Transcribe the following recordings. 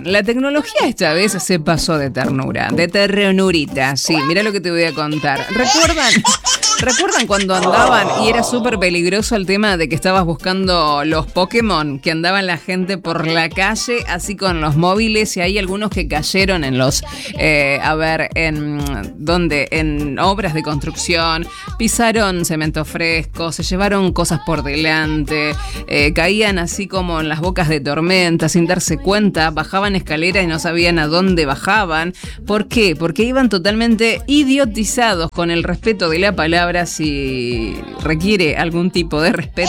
la tecnología esta vez se pasó de ternura, de ternurita. Sí, mirá lo que te voy a contar. ¿Recuerdan cuando andaban y era súper peligroso el tema de que estabas buscando los Pokémon? Que andaban la gente por la calle así con los móviles y hay algunos que cayeron en los, en obras de construcción, pisaron cemento fresco, se llevaron cosas por delante, caían así como en las bocas de tormenta sin darse cuenta, bajaban escaleras y no sabían a dónde bajaban. ¿Por qué? Porque iban totalmente idiotizados con el respeto de la palabra, si requiere algún tipo de respeto,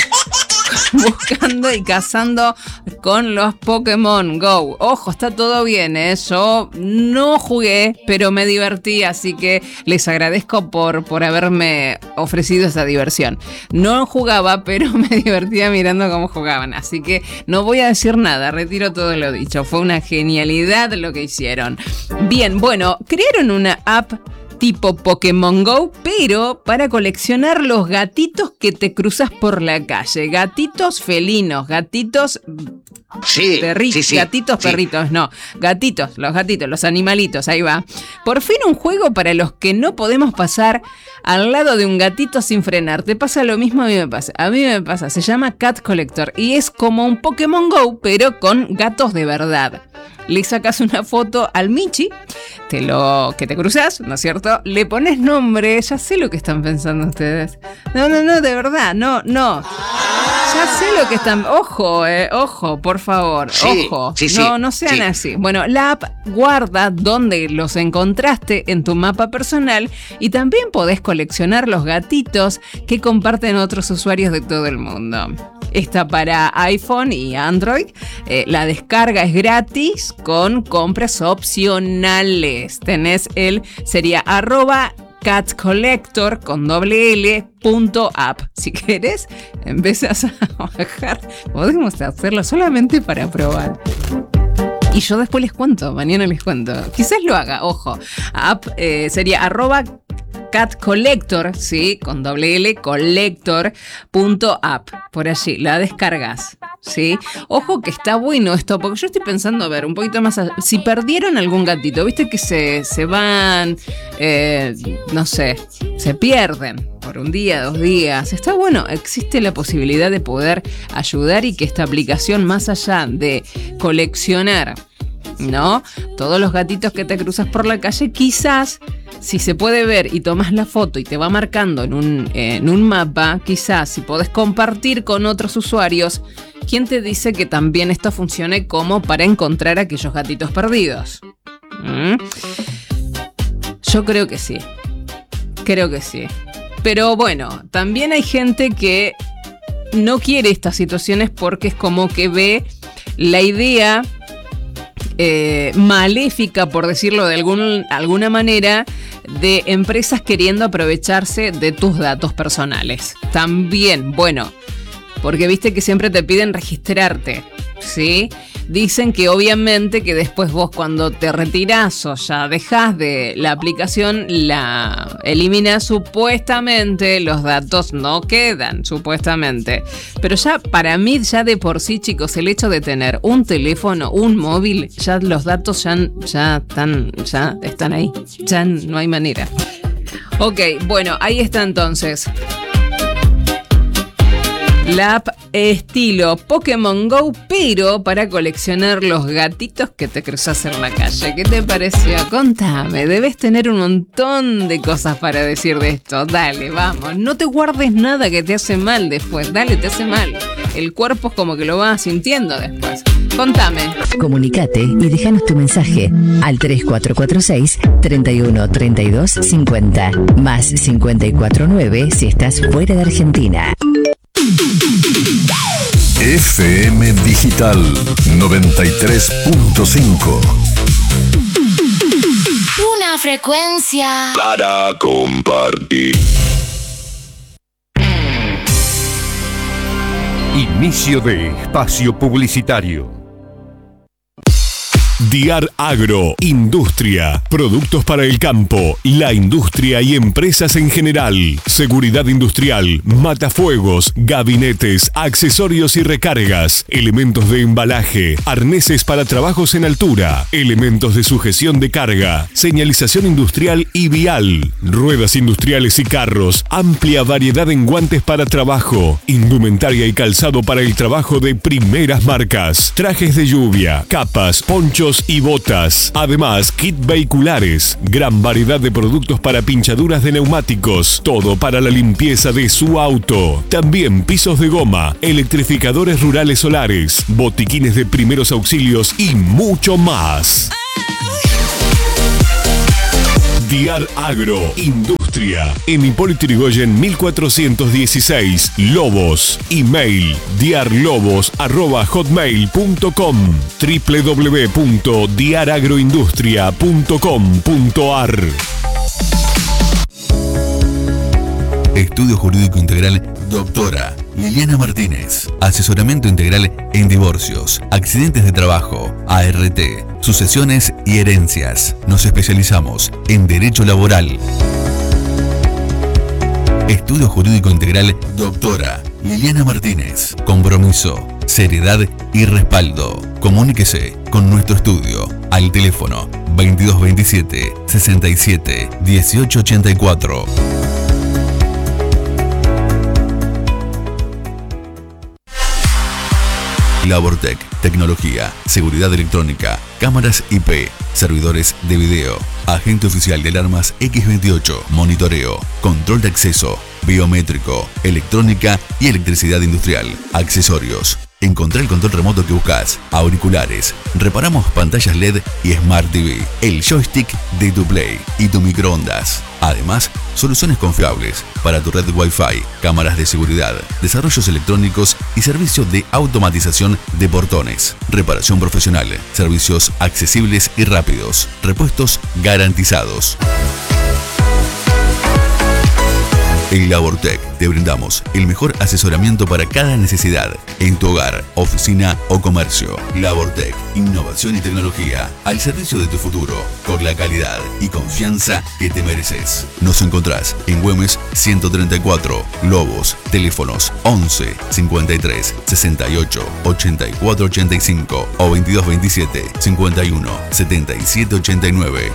buscando y cazando con los Pokémon Go. Ojo, está todo bien, ¿eh? Yo no jugué, pero me divertí, así que les agradezco por haberme ofrecido esa diversión. No jugaba, pero me divertía mirando cómo jugaban, así que no voy a decir nada, retiro todo lo dicho. Fue una genialidad lo que hicieron. Bien, bueno, crearon una app tipo Pokémon Go, pero para coleccionar los gatitos que te cruzas por la calle. Gatitos felinos, gatitos perritos, sí. Gatitos perritos, no. Gatitos, los animalitos, ahí va. Por fin un juego para los que no podemos pasar al lado de un gatito sin frenar. ¿Te pasa lo mismo? A mí me pasa. Se llama Cat Collector y es como un Pokémon Go, pero con gatos de verdad. Le sacas una foto al Michi, que te cruzas, ¿no es cierto? Le pones nombre, ya sé lo que están pensando ustedes. No, de verdad, no. Ya sé lo que están... Ojo, por favor, ojo. Sí, no sean así. Bueno, la app guarda dónde los encontraste en tu mapa personal y también podés coleccionar los gatitos que comparten otros usuarios de todo el mundo. Está para iPhone y Android. La descarga es gratis con compras opcionales. Tenés sería @catcollector con .app. Si querés, empezás a bajar. Podemos hacerlo solamente para probar. Y yo después les cuento, mañana les cuento. Quizás lo haga, ojo. App sería Cat Collector, sí, con collector.app. Por allí, la descargas, ¿sí? Ojo que está bueno esto, porque yo estoy pensando, a ver, un poquito más... Si perdieron algún gatito, viste que se van, no sé, se pierden por un día, 2 días. Está bueno, existe la posibilidad de poder ayudar y que esta aplicación, más allá de coleccionar, ¿no?, todos los gatitos que te cruzas por la calle, quizás, si se puede ver y tomas la foto y te va marcando en un mapa, quizás si podés compartir con otros usuarios, ¿quién te dice que también esto funcione como para encontrar a aquellos gatitos perdidos? Yo creo que sí. Pero bueno, también hay gente que no quiere estas situaciones porque es como que ve la idea maléfica, por decirlo de alguna manera, de empresas queriendo aprovecharse de tus datos personales. También, bueno, porque viste que siempre te piden registrarte, ¿sí? Dicen que obviamente que después vos cuando te retirás o ya dejás de la aplicación, la eliminás, supuestamente los datos no quedan, supuestamente. Pero ya para mí, ya de por sí, chicos, el hecho de tener un teléfono, un móvil, ya los datos ya están ahí, ya no hay manera. Ok, bueno, ahí está entonces. La app estilo Pokémon Go, pero para coleccionar los gatitos que te cruzas en la calle. ¿Qué te pareció? Contame, debes tener un montón de cosas para decir de esto. Dale, vamos, no te guardes nada que te hace mal después. Dale, te hace mal. El cuerpo es como que lo vas sintiendo después. Contame. Comunicate y déjanos tu mensaje al 3446 31 32 50 más 549 si estás fuera de Argentina. FM Digital 93.5. Una frecuencia para compartir. Inicio de espacio publicitario. Diar Agro, industria, productos para el campo, la industria y empresas en general, seguridad industrial, matafuegos, gabinetes, accesorios y recargas, elementos de embalaje, arneses para trabajos en altura, elementos de sujeción de carga, señalización industrial y vial, ruedas industriales y carros, amplia variedad en guantes para trabajo, indumentaria y calzado para el trabajo de primeras marcas, trajes de lluvia, capas, ponchos y botas. Además, kit vehiculares, gran variedad de productos para pinchaduras de neumáticos, todo para la limpieza de su auto. También pisos de goma, electrificadores rurales solares, botiquines de primeros auxilios y mucho más. Diar Agro, industria. En Hipólito Yrigoyen 1416, Lobos. Email diarlobos@hotmail.com, www.diaragroindustria.com.ar. Estudio Jurídico Integral Doctora Liliana Martínez. Asesoramiento integral en divorcios, accidentes de trabajo, ART, sucesiones y herencias. Nos especializamos en derecho laboral. Estudio Jurídico Integral Doctora Liliana Martínez. Compromiso, seriedad y respaldo. Comuníquese con nuestro estudio al teléfono 2227 67 1884. Labortec, tecnología, seguridad electrónica, cámaras IP, servidores de video, agente oficial de alarmas X28, monitoreo, control de acceso, biométrico, electrónica y electricidad industrial, accesorios. Encontrá el control remoto que buscas, auriculares, reparamos pantallas LED y Smart TV, el joystick de tu Play y tu microondas. Además, soluciones confiables para tu red Wi-Fi, cámaras de seguridad, desarrollos electrónicos y servicio de automatización de portones. Reparación profesional, servicios accesibles y rápidos, repuestos garantizados. En Labortec te brindamos el mejor asesoramiento para cada necesidad en tu hogar, oficina o comercio. Labortec, innovación y tecnología al servicio de tu futuro, con la calidad y confianza que te mereces. Nos encontrás en Güemes 134, Lobos, teléfonos 11 53 68 84 85 o 22 27 51 77 89.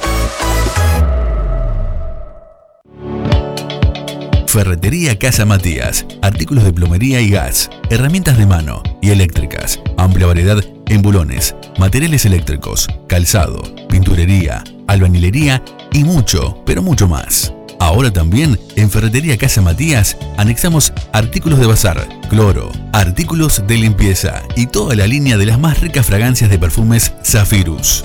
Ferretería Casa Matías, artículos de plomería y gas, herramientas de mano y eléctricas, amplia variedad en bulones, materiales eléctricos, calzado, pinturería, albañilería y mucho, pero mucho más. Ahora también en Ferretería Casa Matías anexamos artículos de bazar, cloro, artículos de limpieza y toda la línea de las más ricas fragancias de perfumes Zafirus.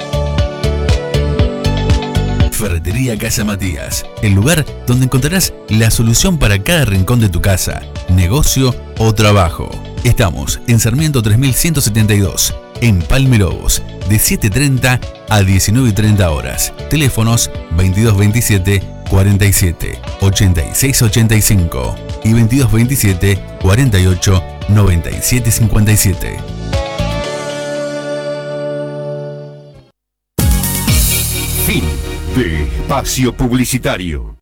Ferretería Casa Matías, el lugar donde encontrarás la solución para cada rincón de tu casa, negocio o trabajo. Estamos en Sarmiento 3172, en Palme Lobos, de 7:30 a 19:30 horas. Teléfonos 2227 47 86 85 y 2227 48 97 57. Fin de espacio publicitario.